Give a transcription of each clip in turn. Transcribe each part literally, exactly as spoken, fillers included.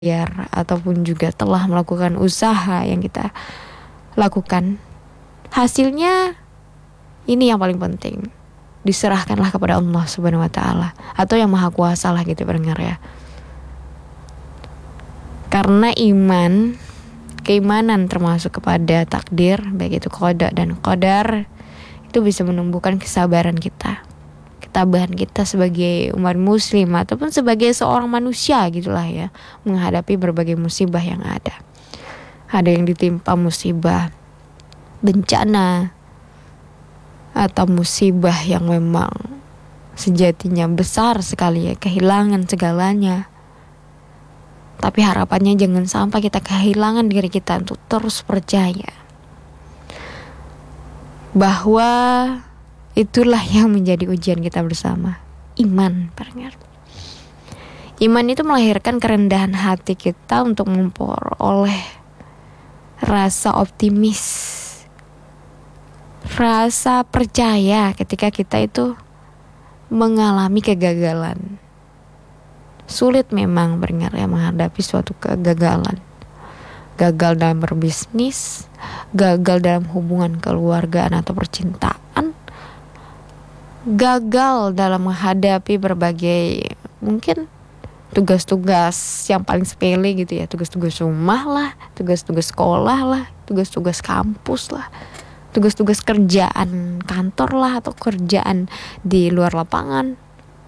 ikhtiar ataupun juga telah melakukan usaha yang kita lakukan, hasilnya ini yang paling penting, diserahkanlah kepada Allah Subhanahu wa taala atau yang Maha Kuasa lah gitu pendengar ya. Karena iman, keimanan termasuk kepada takdir, baik itu qada dan qadar, itu bisa menumbuhkan kesabaran kita, ketabahan kita sebagai umat muslim ataupun sebagai seorang manusia gitulah ya, menghadapi berbagai musibah yang ada. Ada yang ditimpa musibah bencana atau musibah yang memang sejatinya besar sekali ya, kehilangan segalanya. Tapi harapannya jangan sampai kita kehilangan diri kita untuk terus percaya bahwa itulah yang menjadi ujian kita bersama. Iman, pendengar. Iman itu melahirkan kerendahan hati kita untuk memperoleh rasa optimis, rasa percaya ketika kita itu mengalami kegagalan. Sulit memang pendengar ya menghadapi suatu kegagalan. Gagal dalam berbisnis, gagal dalam hubungan keluargaan atau percintaan, gagal dalam menghadapi berbagai mungkin tugas-tugas yang paling sepele gitu ya, tugas-tugas rumah lah, tugas-tugas sekolah lah, tugas-tugas kampus lah, tugas-tugas kerjaan kantor lah atau kerjaan di luar lapangan.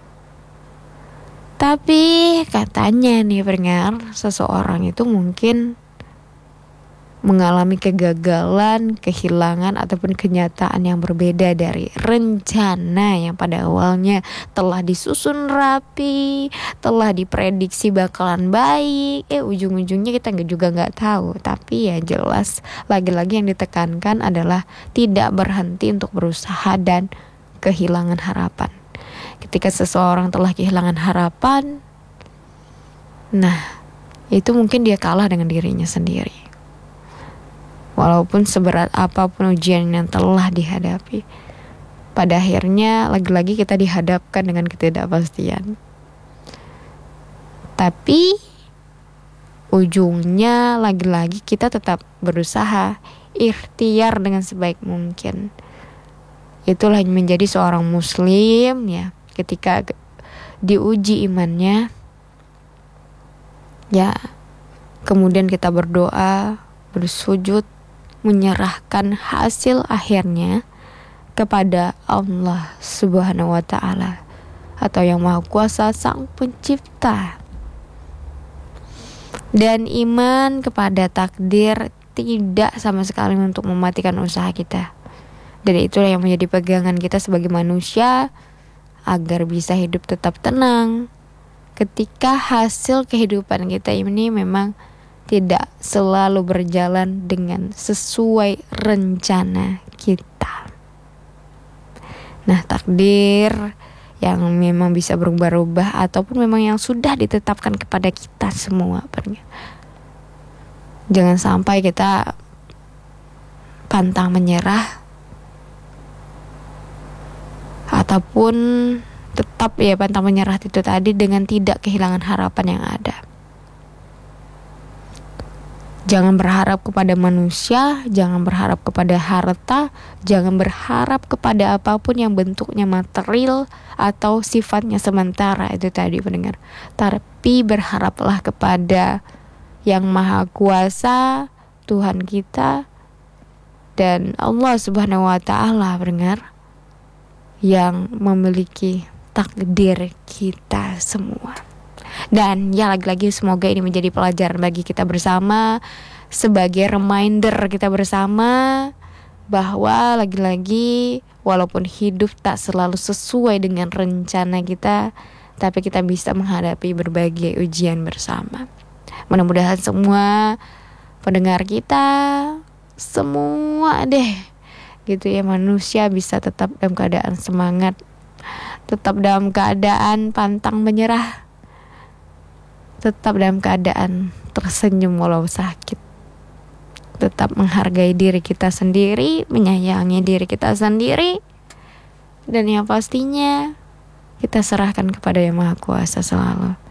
Tapi katanya nih pendengar, seseorang itu mungkin mengalami kegagalan, kehilangan ataupun kenyataan yang berbeda dari rencana yang pada awalnya telah disusun rapi, telah diprediksi bakalan baik, eh ujung-ujungnya kita nggak juga nggak tahu. Tapi ya jelas lagi-lagi yang ditekankan adalah tidak berhenti untuk berusaha dan kehilangan harapan. Ketika seseorang telah kehilangan harapan, nah itu mungkin dia kalah dengan dirinya sendiri. Walaupun seberat apapun ujian yang telah dihadapi, pada akhirnya lagi-lagi kita dihadapkan dengan ketidakpastian. Tapi ujungnya lagi-lagi kita tetap berusaha, ikhtiar dengan sebaik mungkin. Itulah yang menjadi seorang muslim ya, ketika diuji imannya, ya kemudian kita berdoa, bersujud, menyerahkan hasil akhirnya kepada Allah Subhanahu wa taala atau yang Maha Kuasa, Sang Pencipta. Dan iman kepada takdir tidak sama sekali untuk mematikan usaha kita. Dan itulah yang menjadi pegangan kita sebagai manusia agar bisa hidup tetap tenang ketika hasil kehidupan kita ini memang tidak selalu berjalan dengan sesuai rencana kita. Nah, takdir yang memang bisa berubah-ubah ataupun memang yang sudah ditetapkan kepada kita semua. Jangan sampai kita pantang menyerah ataupun tetap ya pantang menyerah itu tadi dengan tidak kehilangan harapan yang ada. Jangan berharap kepada manusia, jangan berharap kepada harta, jangan berharap kepada apapun yang bentuknya material atau sifatnya sementara itu tadi pendengar. Tapi berharaplah kepada yang Maha Kuasa, Tuhan kita dan Allah Subhanahu wa taala pendengar, yang memiliki takdir kita semua. Dan ya lagi-lagi semoga ini menjadi pelajaran bagi kita bersama, sebagai reminder kita bersama bahwa lagi-lagi walaupun hidup tak selalu sesuai dengan rencana kita, tapi kita bisa menghadapi berbagai ujian bersama. Mudah-mudahan semua pendengar kita semua deh gitu ya, manusia bisa tetap dalam keadaan semangat, tetap dalam keadaan pantang menyerah, tetap dalam keadaan tersenyum walau sakit, tetap menghargai diri kita sendiri, menyayangi diri kita sendiri, dan yang pastinya kita serahkan kepada Yang Maha Kuasa selalu.